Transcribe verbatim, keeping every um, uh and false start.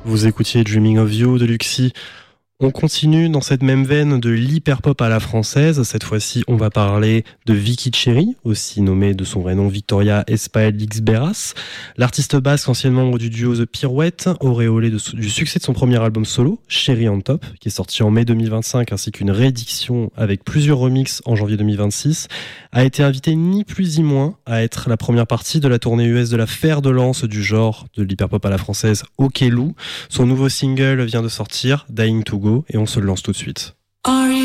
Vous écoutiez Dreaming of You de Luxi. On continue dans cette même veine de l'hyperpop à la française. Cette fois-ci, on va parler de Vicky Cherry, aussi nommée de son vrai nom Victoria Espaelix Beras. L'artiste basque, ancien membre du duo The Pirouette, auréolé de, du succès de son premier album solo, Cherry on Top, qui est sorti en mai deux mille vingt-cinq, ainsi qu'une réédition avec plusieurs remixes en janvier deux mille vingt-six, a été invité ni plus ni moins à être la première partie de la tournée U S de la fer de lance du genre de l'hyperpop à la française, Okelou. Son nouveau single vient de sortir, Dying to Go, et on se le lance tout de suite.